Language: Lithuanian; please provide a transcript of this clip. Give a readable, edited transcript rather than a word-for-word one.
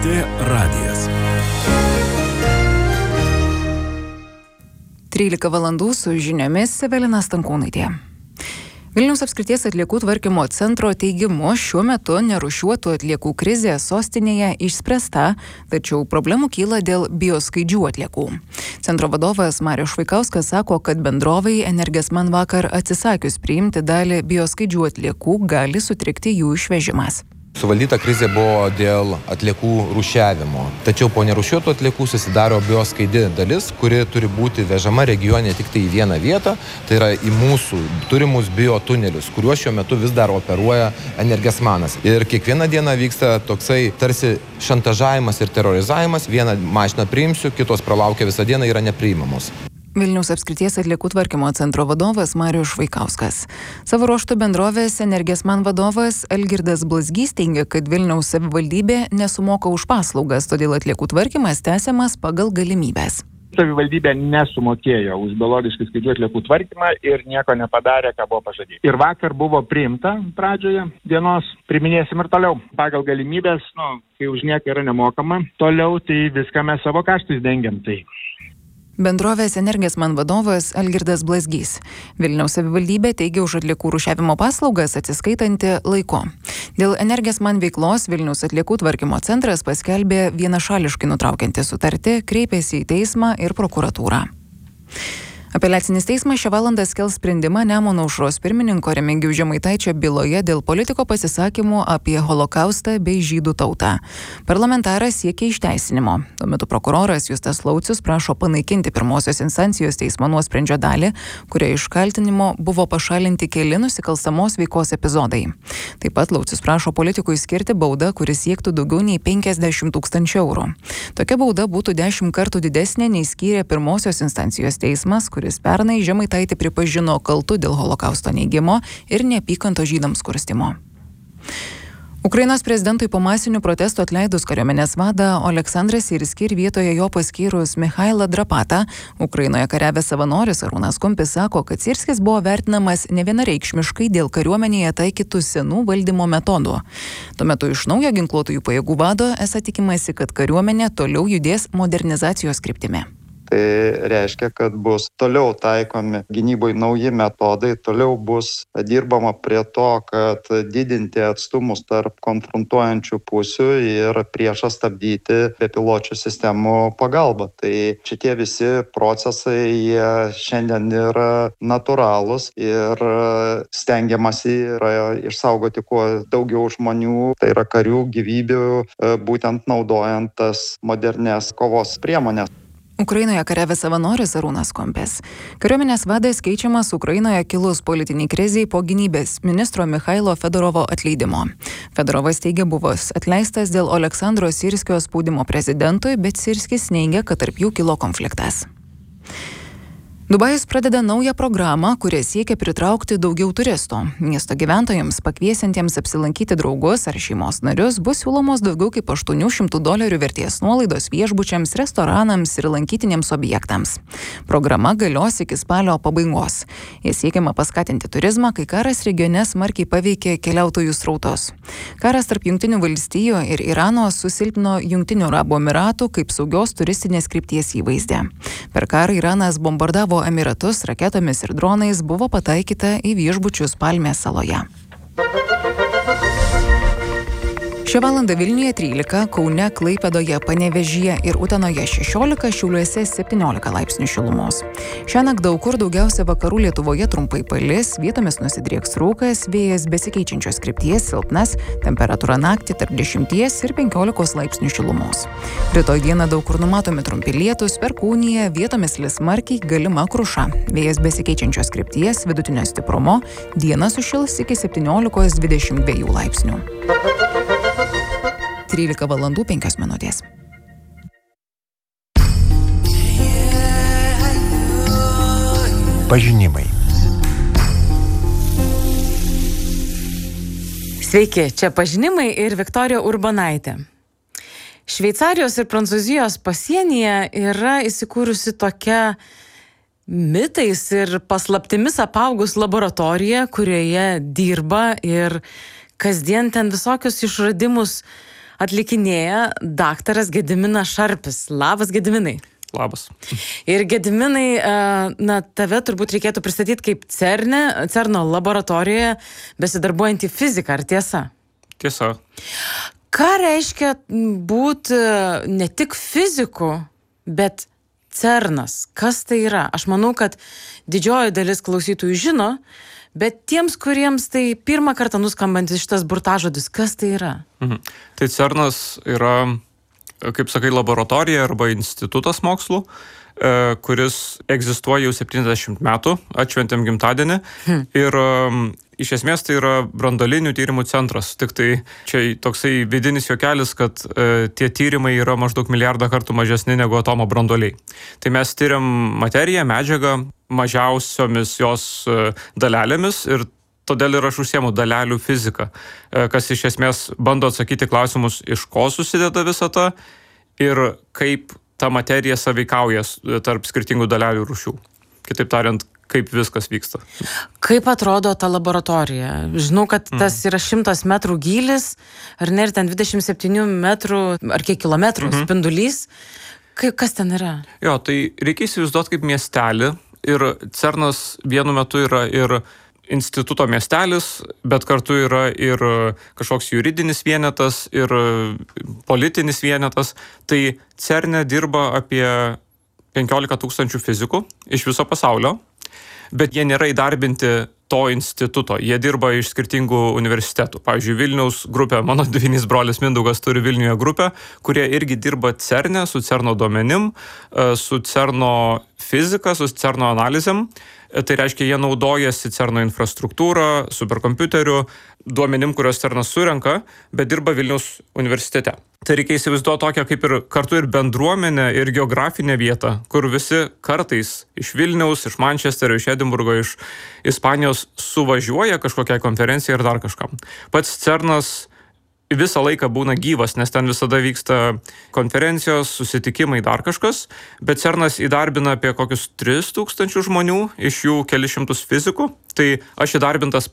LRT radijas. 13 valandų su žiniomis Evelina Stankūnaitė. Vilniaus apskrities atliekų tvarkymo centro teigimu šiuo metu nerūšiuotų atliekų krizė sostinėje išspręsta, tačiau problemų kyla dėl bioskaidžių atliekų. Centro vadovas Marius Švaikauskas sako, kad bendrovai Energesman vakar atsisakius priimti dalį bioskaidžių atliekų gali sutrikti jų išvežimas. Suvaldyta krizė buvo dėl atliekų rūšiavimo. Tačiau po nerūšiuotų atliekų susidaro bioskaidi dalis, kuri turi būti vežama regione tik tai į vieną vietą, tai yra į mūsų turimus biotunelius, kuriuos šiuo metu vis dar operuoja Energesmanas. Ir kiekvieną dieną vyksta toksai tarsi šantažavimas ir terrorizavimas. Vieną mašiną priimsiu, kitos pralaukia visą dieną, yra nepriimamos. Vilniaus apskrities atliekų tvarkymo centro vadovas Marius Švaikauskas. Savo ruožtu bendrovės Energesman vadovas Algirdas Blazgys teigia, kad Vilniaus savivaldybė nesumoka už paslaugas, todėl atliekų tvarkymas tęsiamas pagal galimybės. Savivaldybė nesumokėjo už biologiškai skaidžių atliekų tvarkymą ir nieko nepadarė, ką buvo pažadėta. Ir vakar buvo priimta pradžioje dienos, priminėsim ir toliau. Pagal galimybės, kai už nieką yra nemokama, toliau tai viską mes savo kaštais dengiam. Bendrovės Energesman vadovas Algirdas Blazgys. Vilniaus savivaldybė teigia už atliekų rūšiavimo paslaugas atsiskaitanti laiku. Dėl Energesman veiklos Vilniaus atliekų tvarkymo centras paskelbė vienašališkai nutraukiantį sutartį, kreipėsi į teismą ir prokuratūrą. Apeliacinis teismas šią valandą skels sprendimą Nemuno aušros pirmininko Remigijaus Žemaitaičio byloje dėl politiko pasisakymų apie holokaustą bei žydų tautą. Parlamentaras siekia išteisinimo. Tuo metu prokuroras Justas Laucius prašo panaikinti pirmosios instancijos teismo nuosprendžio dalį, kuria iš kaltinimo buvo pašalinti keli nusikalstamos veikos epizodai. Taip pat Laucius prašo politikui skirti baudą, kuris siektų daugiau nei 50 000 eurų. Tokia bauda būtų 10 kartų didesnė nei skyrė pirmosios instancijos teismas, kuris pernai Žemaitaitį pripažino kaltu dėl holokausto neigimo ir neapykantos žydams kurstymo. Ukrainos prezidentui po masinių protestų atleidus kariuomenės vadą Oleksandras Sirskį ir vietoje jo paskyrus Michailą Drapatą, Ukrainoje kariavęs savanoris Arūnas Kumpis sako, kad Sirskis buvo vertinamas nevienareikšmiškai dėl kariuomenėje taikytų senų valdymo metodų. Tuo metu iš naujo ginkluotųjų pajėgų vado esą tikimasi, kad kariuomenė toliau judės modernizacijos kryptimi. Tai reiškia, kad bus toliau taikomi gynybai nauji metodai, toliau bus dirbama prie to, kad didinti atstumus tarp konfrontuojančių pusių ir priešą stabdyti bepiločių sistemų pagalba. Tai šitie visi procesai jie šiandien yra natūralūs ir stengiamasi yra išsaugoti kuo daugiau žmonių, tai yra karių gyvybių, būtent naudojant tas modernės kovos priemonės. Ukrainoje kariavęs savanoris Arūnas Kumpis. Kariuomenės vadas keičiamas Ukrainoje kilus politiniai kriziai po gynybės ministro Michailo Fedorovo atleidimo. Fedorovas teigia buvęs atleistas dėl Oleksandro Sirskio spaudimo prezidentui, bet Sirskis neigia, kad tarp jų kilo konfliktas. Dubajus pradeda naują programą, kuria siekia pritraukti daugiau turistų. Miesto gyventojams pakviesiantiems apsilankyti draugus ar šeimos narius bus siūlomos daugiau kaip $800 vertės nuolaidos viešbučiams, restoranams ir lankytiniams objektams. Programa galios iki spalio pabaigos. Jie siekiama paskatinti turizmą, kai karas regione smarkiai paveikė keliautojų srautus. Karas tarp Jungtinių valstijų ir Irano susilpnino Jungtinių Arabų Emiratų kaip saugios turistinės krypties įvaizdį. Per karą Iranas bombardavo Emiratus raketomis ir dronais, buvo pataikyta į viešbučius Palmės saloje. Šią valandą Vilniuje 13, Kaune, Klaipėdoje, Panevėžyje ir Utenoje 16, Šiauliuose 17 laipsnių šilumos. Šiąnakt daug kur daugiausia vakarų Lietuvoje trumpai palis, vietomis nusidrieks rūkas, vėjas besikeičiančios krypties silpnas, temperatūra naktį tarp 10 ir 15 laipsnių šilumos. Rytoj dieną daug kur numatomi trumpi lietūs, Perkūnija, vietomis lis smarkiai, galima kruša. Vėjas besikeičiančios krypties, vidutinio stiprumo, dieną sušils iki 17-22 laipsnių. 13 valandų 5 minutės. Pažinimai. Sveiki, čia pažinimai ir Viktorija Urbonaitė. Šveicarijos ir Prancūzijos pasienyje yra įsikūrusi tokia mitais ir paslaptimis apaugus laboratorija, kurioje dirba ir kasdien ten visokius išradimus atlikinėja daktaras Gediminas Šarpis. Labas, Gediminai. Labas. Ir Gediminai, tave turbūt reikėtų pristatyti kaip CERNo laboratorijoje besidarbuojantį fiziką, ar tiesa? Tiesa. Ką reiškia būti ne tik fiziku, bet CERNas? Kas tai yra? Aš manau, kad didžioji dalis klausytojų žino, bet tiems, kuriems tai pirmą kartą nuskambantis šitas burtažodis, kas tai yra? Tai CERNas yra, kaip sakai, laboratorija arba institutas mokslų, kuris egzistuoja jau 70 metų, atšventėm gimtadienį. Ir iš esmės tai yra branduolinių tyrimų centras. Tik tai čia toksai vidinis juokelis, kad tie tyrimai yra maždaug milijardą kartų mažesni negu atomo branduoliai. Tai mes tyriam materiją, medžiagą mažiausiomis jos dalelėmis ir todėl ir aš užsiemu dalelių fiziką, kas iš esmės bando atsakyti klausimus, iš ko susideda visata ir kaip ta materija sąveikauja tarp skirtingų dalelių rūšių. Kitaip tariant, kaip viskas vyksta. Kaip atrodo ta laboratorija? Žinau, kad tas yra 100 metrų gylis, ar ne, ir ten 27 metrų ar kiek kilometrų spindulys. Kas ten yra? Jo, tai reikia įsivaizduoti kaip miestelį ir CERNas vienu metu yra ir instituto miestelis, bet kartu yra ir kažkoks juridinis vienetas ir politinis vienetas. Tai CERNe dirba apie 15 000 fizikų iš viso pasaulio, bet jie nėra įdarbinti to instituto. Jie dirba iš skirtingų universitetų. Pavyzdžiui, Vilniaus grupė, mano dvynis brolis Mindaugas turi Vilniuje grupę, kurie irgi dirba CERNe, su CERNo duomenim, su CERNo fizika, su CERNo analizėm. Tai reiškia, jie naudojasi CERNo infrastruktūrą, superkompiuteriu, duomenim, kurios CERNas surenka, bet dirba Vilniaus universitete. Tai reikia įsivaizduoti tokią kaip ir kartu ir bendruomenę, ir geografinę vietą, kur visi kartais iš Vilniaus, iš Mančesterio, iš Edinburgo, iš Ispanijos suvažiuoja kažkokiai konferencijai ir dar kažkam. Pats CERNas visą laiką būna gyvas, nes ten visada vyksta konferencijos, susitikimai, dar kažkas, bet CERNas įdarbina apie kokius 3000 žmonių, iš jų kelišimtus fizikų. Tai aš įdarbintas